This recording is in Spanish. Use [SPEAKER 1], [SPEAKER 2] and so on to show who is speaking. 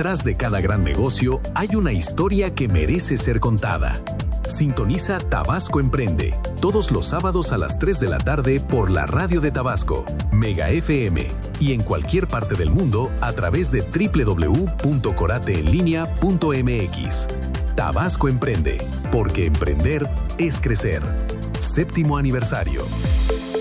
[SPEAKER 1] Detrás de cada gran negocio hay una historia que merece ser contada. Sintoniza Tabasco Emprende, todos los sábados a las 3 de la tarde por la radio de Tabasco, Mega FM, y en cualquier parte del mundo a través de www.corateenlinea.mx. Tabasco Emprende, porque emprender es crecer. 7º aniversario.